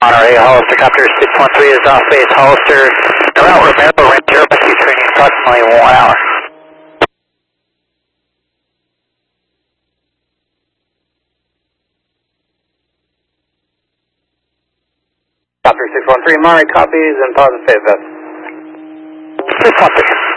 Monterey, Hollister, Copter 613 is off base, Hollister. Route Romero, Ranger, rescue training approximately 1 hour. Copter 613, Monterey copies and positive phase vest. 613.